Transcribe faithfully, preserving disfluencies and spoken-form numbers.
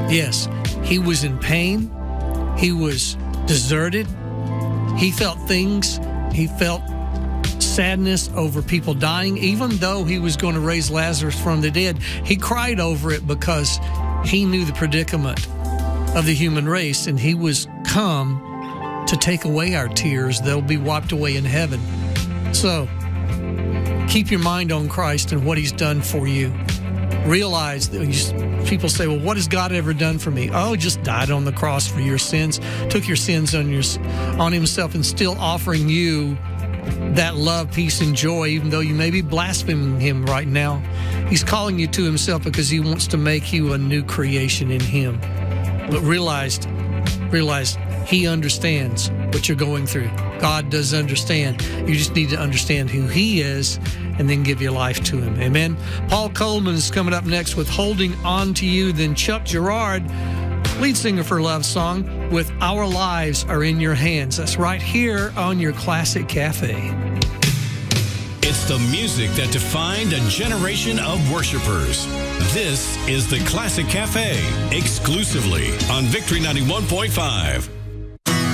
Yes, he was in pain. He was deserted. He felt things. He felt sadness over people dying. Even though he was going to raise Lazarus from the dead, he cried over it because he knew the predicament of the human race, and he was come to take away our tears. They'll be wiped away in heaven. So keep your mind on Christ and what he's done for you. Realize that you, people say, well, what has God ever done for me? Oh, just died on the cross for your sins, took your sins on your on himself, and still offering you that love, peace, and joy, even though you may be blaspheming him right now. He's calling you to himself because he wants to make you a new creation in him. But realize, realize he understands what you're going through. God does understand. You just need to understand who he is and then give your life to him. Amen. Paul Coleman is coming up next with Holding On to You. Then Chuck Girard, lead singer for Love Song, with Our Lives Are in Your Hands. That's right here on your Classic Cafe. It's the music that defined a generation of worshipers. This is the Classic Cafe, exclusively on Victory ninety-one point five.